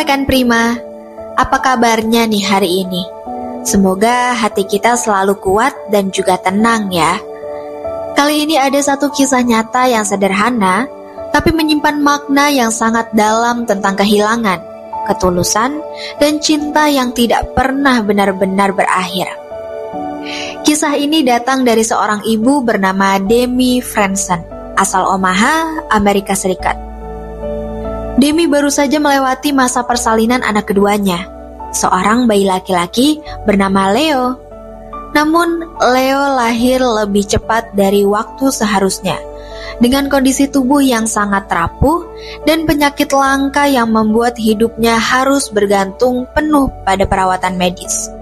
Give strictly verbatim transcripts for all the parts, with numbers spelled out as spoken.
rekan Prima, apa kabarnya nih hari ini? Semoga hati kita selalu kuat dan juga tenang ya. Kali ini ada satu kisah nyata yang sederhana, tapi menyimpan makna yang sangat dalam tentang kehilangan, ketulusan, dan cinta yang tidak pernah benar-benar berakhir. Kisah ini datang dari seorang ibu bernama Demi Franson, asal Omaha, Amerika Serikat. Demi baru saja melewati masa persalinan anak keduanya, seorang bayi laki-laki bernama Leo. Namun, Leo lahir lebih cepat dari waktu seharusnya, dengan kondisi tubuh yang sangat rapuh dan penyakit langka yang membuat hidupnya harus bergantung penuh pada perawatan medis.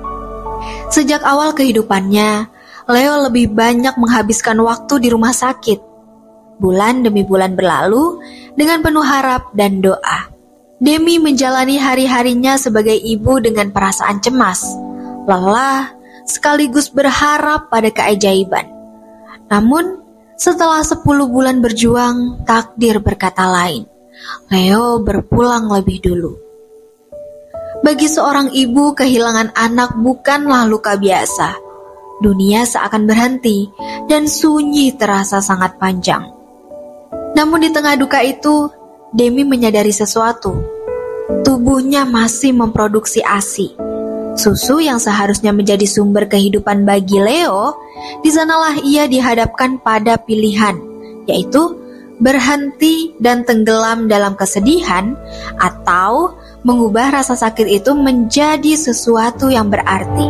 Sejak awal kehidupannya, Leo lebih banyak menghabiskan waktu di rumah sakit. Bulan demi bulan berlalu dengan penuh harap dan doa. Demi menjalani hari-harinya sebagai ibu dengan perasaan cemas, lelah, sekaligus berharap pada keajaiban. Namun, setelah sepuluh bulan berjuang, takdir berkata lain. Leo berpulang lebih dulu. Bagi seorang ibu, kehilangan anak bukanlah luka biasa. Dunia seakan berhenti dan sunyi terasa sangat panjang. Namun di tengah duka itu, Demi menyadari sesuatu. Tubuhnya masih memproduksi A S I, susu yang seharusnya menjadi sumber kehidupan bagi Leo. Di sanalah ia dihadapkan pada pilihan, yaitu berhenti dan tenggelam dalam kesedihan, atau mengubah rasa sakit itu menjadi sesuatu yang berarti.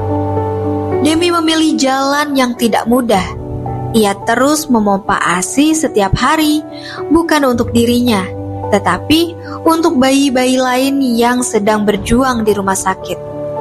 Demi memilih jalan yang tidak mudah. Ia terus memompa A S I setiap hari, bukan untuk dirinya, tetapi untuk bayi-bayi lain yang sedang berjuang di rumah sakit.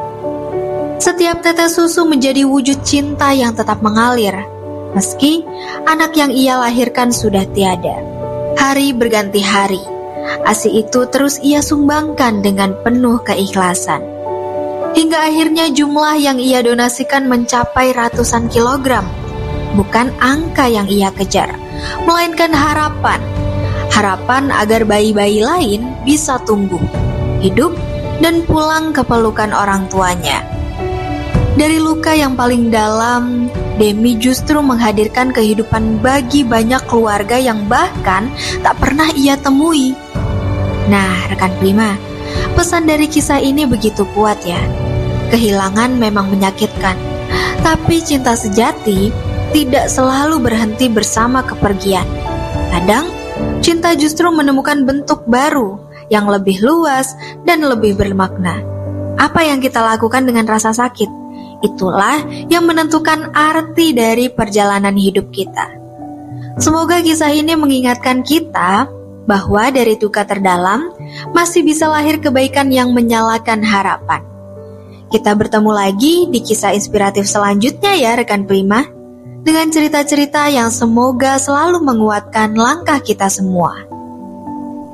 Setiap tetes susu menjadi wujud cinta yang tetap mengalir, meski anak yang ia lahirkan sudah tiada. Hari berganti hari, A S I itu terus ia sumbangkan dengan penuh keikhlasan. Hingga akhirnya jumlah yang ia donasikan mencapai ratusan kilogram. Bukan angka yang ia kejar, melainkan harapan. Harapan agar bayi-bayi lain bisa tumbuh, hidup, dan pulang ke pelukan orang tuanya. Dari luka yang paling dalam, Demi justru menghadirkan kehidupan bagi banyak keluarga yang bahkan tak pernah ia temui. Nah, rekan Prima, pesan dari kisah ini begitu kuat ya. Kehilangan memang menyakitkan, tapi cinta sejati tidak selalu berhenti bersama kepergian. Kadang, cinta justru menemukan bentuk baru yang lebih luas dan lebih bermakna. Apa yang kita lakukan dengan rasa sakit, itulah yang menentukan arti dari perjalanan hidup kita. Semoga kisah ini mengingatkan kita bahwa dari duka terdalam masih bisa lahir kebaikan yang menyalakan harapan. Kita bertemu lagi di kisah inspiratif selanjutnya ya rekan Prima, dengan cerita-cerita yang semoga selalu menguatkan langkah kita semua.